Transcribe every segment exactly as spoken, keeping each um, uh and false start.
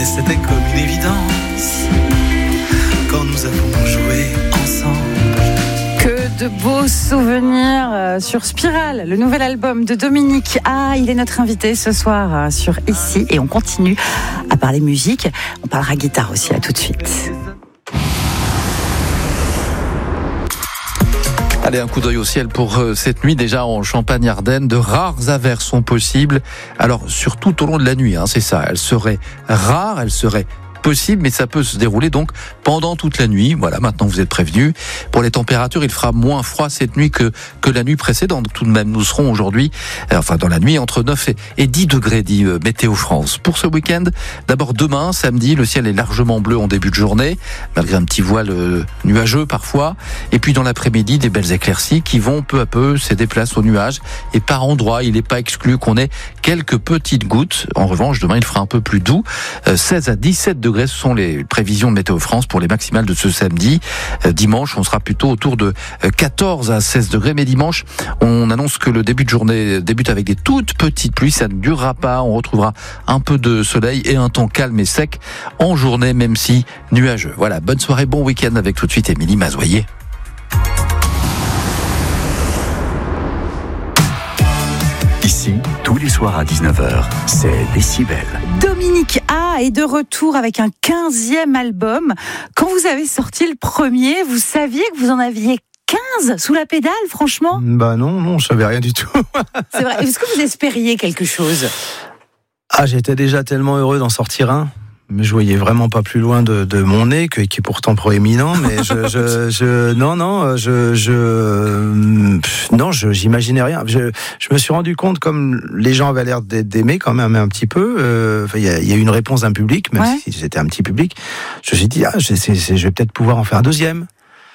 mais c'était comme une évidence quand nous avons joué ensemble. Que de beaux souvenirs sur Spirale, le nouvel album de Dominique A. Il est notre invité ce soir sur Ici et on continue à parler musique. On parlera guitare aussi, à tout de suite. Allez, un coup d'œil au ciel pour euh, cette nuit. Déjà en Champagne-Ardenne, de rares averses sont possibles. Alors, surtout tout au long de la nuit, hein, c'est ça. Elles seraient rares, elles seraient possible, mais ça peut se dérouler donc pendant toute la nuit. Voilà, maintenant vous êtes prévenus. Pour les températures, il fera moins froid cette nuit que que la nuit précédente. Tout de même, nous serons aujourd'hui, euh, enfin dans la nuit, entre neuf et dix degrés, dit euh, Météo France. Pour ce week-end, d'abord demain, samedi, le ciel est largement bleu en début de journée, malgré un petit voile euh, nuageux parfois. Et puis dans l'après-midi, des belles éclaircies qui vont peu à peu se déplacer aux nuages. Et par endroits, il n'est pas exclu qu'on ait quelques petites gouttes. En revanche, demain, il fera un peu plus doux. Euh, seize à dix-sept degrés. Ce sont les prévisions de Météo France pour les maximales de ce samedi. Euh, dimanche, on sera plutôt autour de quatorze à seize degrés. Mais dimanche, on annonce que le début de journée débute avec des toutes petites pluies. Ça ne durera pas. On retrouvera un peu de soleil et un temps calme et sec en journée, même si nuageux. Voilà, bonne soirée, bon week-end avec tout de suite Émilie Mazoyer. Ici, tous les soirs à dix-neuf heures, c'est Décibel. Dominique A est de retour avec un quinzième album. Quand vous avez sorti le premier, vous saviez que vous en aviez quinze sous la pédale, franchement ? Bah non, non, je savais rien du tout. C'est vrai. Est-ce que vous espériez quelque chose ? Ah, j'étais déjà tellement heureux d'en sortir un. Mais je voyais vraiment pas plus loin de, de mon nez, que, qui est pourtant proéminent. Mais je, je, je non, non, je, je, non, je, j'imaginais rien. Je, je me suis rendu compte, comme les gens avaient l'air d'aimer quand même un petit peu. Euh, il y a, il y a eu une réponse d'un public, même ouais. si c'était un petit public. Je me suis dit, ah, je, c'est, c'est, je vais peut-être pouvoir en faire un deuxième.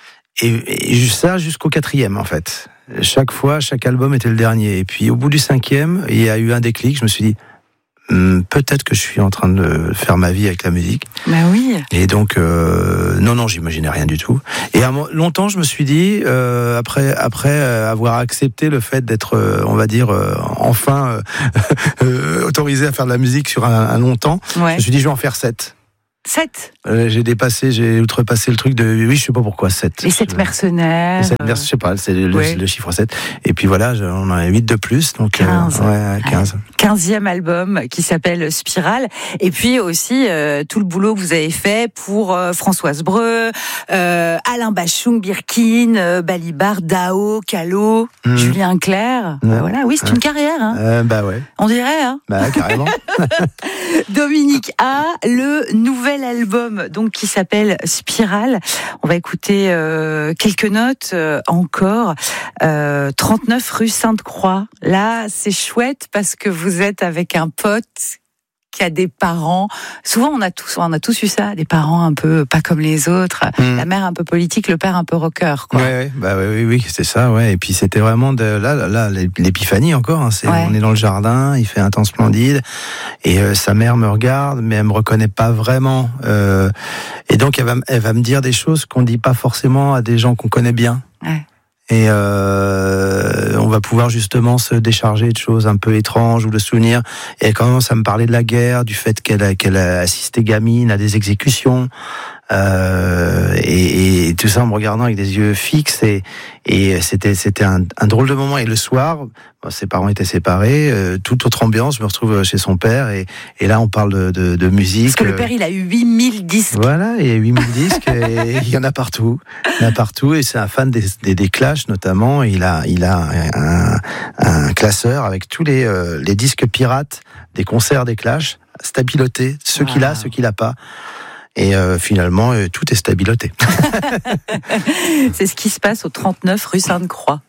Et, et ça jusqu'au quatrième, en fait. Chaque fois, chaque album était le dernier. Et puis au bout du cinquième, il y a eu un déclic. Je me suis dit, peut-être que je suis en train de faire ma vie avec la musique. Bah oui. Et donc, euh, non, non, j'imaginais rien du tout. Et à, longtemps, je me suis dit, euh, après, après avoir accepté le fait d'être, euh, on va dire, euh, enfin euh, autorisé à faire de la musique sur un, un long temps, ouais. je me suis dit, je vais en faire sept. sept euh, J'ai dépassé, j'ai outrepassé le truc de, oui, je sais pas pourquoi, sept. Les sept mercenaires. Les sept mercenaires, je sais pas, c'est le, ouais. le chiffre sept. Et puis voilà, on en a huit de plus, donc quinze. Euh, ouais, quinze. quinzième album qui s'appelle Spirale. Et puis aussi, euh, tout le boulot que vous avez fait pour euh, Françoise Breu, euh, Alain Bachung, Birkin, euh, Balibar, Dao, Callot, mmh. Julien Clerc. Ouais. Bah voilà, oui, c'est ouais. une carrière. Hein. Euh, bah ouais. On dirait, hein. Bah carrément. Dominique A, le nouvel album donc qui s'appelle Spirale. On va écouter euh, quelques notes euh, encore. Euh, trente-neuf rue Sainte-Croix. Là, c'est chouette parce que vous êtes avec un pote qui a des parents. Souvent, on a tous, on a tous eu ça, des parents un peu pas comme les autres. Mmh. La mère un peu politique, le père un peu rocker, quoi. Ouais, ouais, bah oui, oui, c'est ça, ouais. Et puis c'était vraiment de là, là, là l'épiphanie encore. Hein. C'est, ouais. On est dans le jardin, il fait un temps splendide, et euh, sa mère me regarde, mais elle me reconnaît pas vraiment. Euh, et donc elle va, elle va me dire des choses qu'on dit pas forcément à des gens qu'on connaît bien. Ouais. Et euh, on va pouvoir justement se décharger de choses un peu étranges ou de souvenirs. Et elle commence à me parler de la guerre, du fait qu'elle a, qu'elle a assisté gamine à des exécutions. Euh, et, et tout ça en me regardant avec des yeux fixes. Et, et c'était, c'était un, un drôle de moment. Et le soir, bon, ses parents étaient séparés. Euh, toute autre ambiance, je me retrouve chez son père. Et, et là, on parle de, de, de musique. Parce que le père, il a eu huit mille disques. Voilà, il y a huit mille disques. Et il y en a partout. Il y en a partout. Et c'est un fan des, des, des Clash, notamment. Il a, il a un, un classeur avec tous les, euh, les disques pirates des concerts des Clash, stabilotés, ceux wow. qu'il a, ceux qu'il n'a pas. Et euh, finalement, euh, tout est stabiloté. C'est ce qui se passe au trente-neuf rue Sainte-Croix.